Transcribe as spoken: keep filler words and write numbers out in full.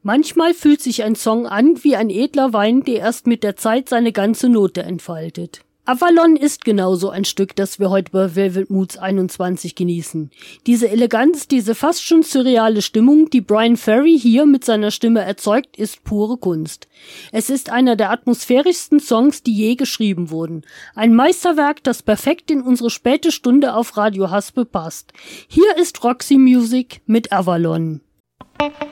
Manchmal fühlt sich ein Song an wie ein edler Wein, der erst mit der Zeit seine ganze Note entfaltet. Avalon ist genauso ein Stück, das wir heute bei Velvet Moods einundzwanzig genießen. Diese Eleganz, diese fast schon surreale Stimmung, die Bryan Ferry hier mit seiner Stimme erzeugt, ist pure Kunst. Es ist einer der atmosphärischsten Songs, die je geschrieben wurden. Ein Meisterwerk, das perfekt in unsere späte Stunde auf Radio Haspe passt. Hier ist Roxy Music mit Avalon.